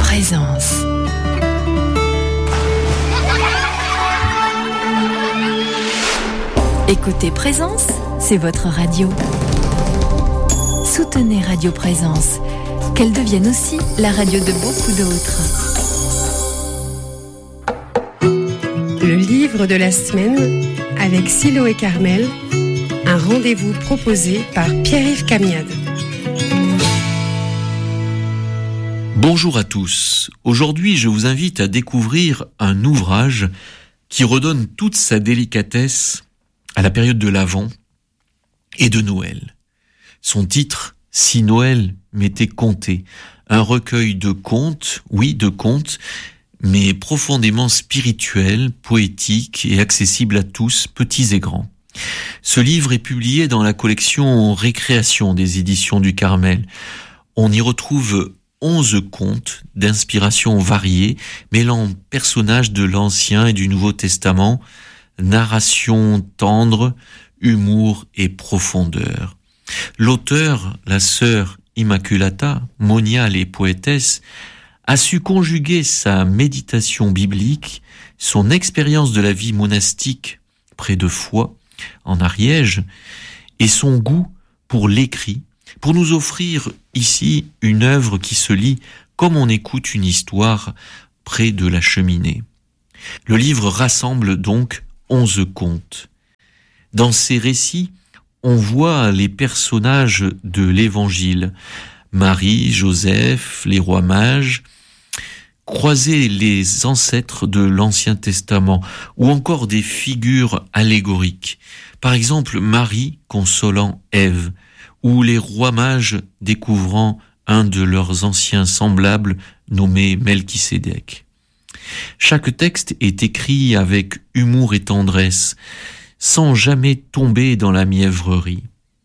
Présence. Écoutez Présence, c'est votre radio. Soutenez Radio Présence, qu'elle devienne aussi la radio de beaucoup d'autres. Le livre de la semaine avec Silo et Carmel, un rendez-vous proposé par Pierre-Yves Camiade. Bonjour à tous. Aujourd'hui, je vous invite à découvrir un ouvrage qui redonne toute sa délicatesse à la période de l'Avent et de Noël. Son titre, Si Noël m'était compté, un recueil de contes, oui, de contes, mais profondément spirituel, poétique et accessible à tous, petits et grands. Ce livre est publié dans la collection Récréation des éditions du Carmel. On y retrouve 11 contes d'inspiration variée, mêlant personnages de l'Ancien et du Nouveau Testament, narration tendre, humour et profondeur. L'auteur, la sœur Immaculata, moniale et poétesse, a su conjuguer sa méditation biblique, son expérience de la vie monastique près de Foix, en Ariège, et son goût pour l'écrit, pour nous offrir ici une œuvre qui se lit comme on écoute une histoire près de la cheminée. Le livre rassemble donc 11 contes. Dans ces récits, on voit les personnages de l'Évangile, Marie, Joseph, les rois mages, croiser les ancêtres de l'Ancien Testament, ou encore des figures allégoriques. Par exemple, Marie consolant Ève, ou les rois mages découvrant un de leurs anciens semblables nommé Melchisédek. Chaque texte est écrit avec humour et tendresse, sans jamais tomber dans la mièvrerie.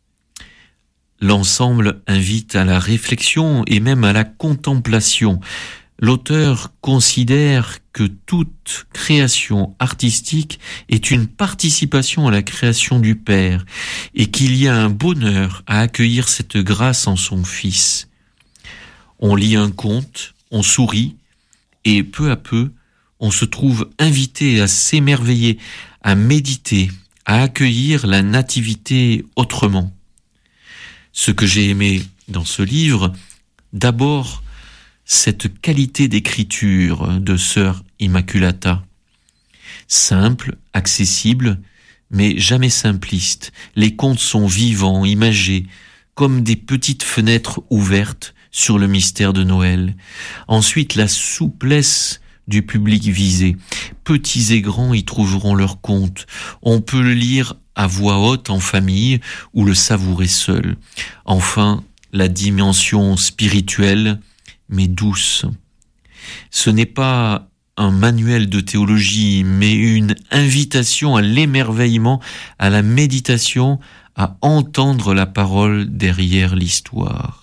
L'ensemble invite à la réflexion et même à la contemplation. L'auteur considère que toute création artistique est une participation à la création du Père et qu'il y a un bonheur à accueillir cette grâce en son Fils. On lit un conte, on sourit et peu à peu, on se trouve invité à s'émerveiller, à méditer, à accueillir la nativité autrement. Ce que j'ai aimé dans ce livre, d'abord, cette qualité d'écriture de sœur Immaculata. Simple, accessible, mais jamais simpliste. Les contes sont vivants, imagés, comme des petites fenêtres ouvertes sur le mystère de Noël. Ensuite, la souplesse du public visé. Petits et grands y trouveront leur compte. On peut le lire à voix haute en famille ou le savourer seul. Enfin, la dimension spirituelle, mais douce. Ce n'est pas un manuel de théologie, mais une invitation à l'émerveillement, à la méditation, à entendre la parole derrière l'histoire.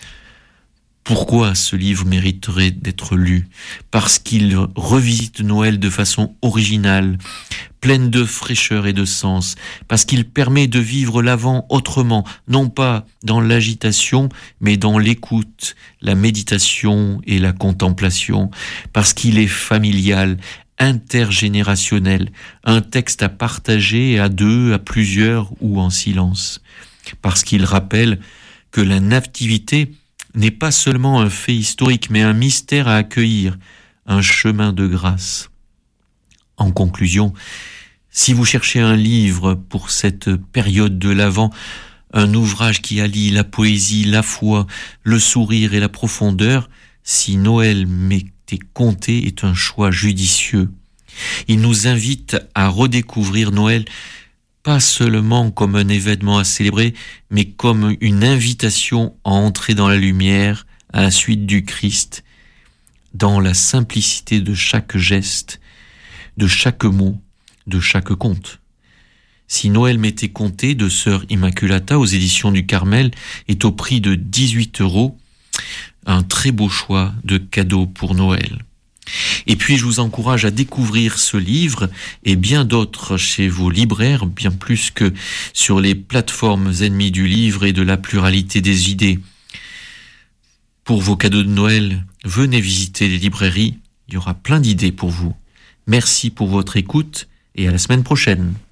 Pourquoi ce livre mériterait d'être lu ? Parce qu'il revisite Noël de façon originale, pleine de fraîcheur et de sens, parce qu'il permet de vivre l'Avent autrement, non pas dans l'agitation, mais dans l'écoute, la méditation et la contemplation, parce qu'il est familial, intergénérationnel, un texte à partager à deux, à plusieurs ou en silence, parce qu'il rappelle que la nativité n'est pas seulement un fait historique, mais un mystère à accueillir, un chemin de grâce. En conclusion, si vous cherchez un livre pour cette période de l'Avent, un ouvrage qui allie la poésie, la foi, le sourire et la profondeur, Si Noël m'était compté est un choix judicieux. Il nous invite à redécouvrir Noël pas seulement comme un événement à célébrer, mais comme une invitation à entrer dans la lumière, à la suite du Christ, dans la simplicité de chaque geste, de chaque mot, de chaque conte. Si Noël m'était compté de sœur Immaculata aux éditions du Carmel est au prix de 18 €, un très beau choix de cadeau pour Noël. Et puis je vous encourage à découvrir ce livre et bien d'autres chez vos libraires, bien plus que sur les plateformes ennemies du livre et de la pluralité des idées. Pour vos cadeaux de Noël, venez visiter les librairies, il y aura plein d'idées pour vous. Merci pour votre écoute et à la semaine prochaine.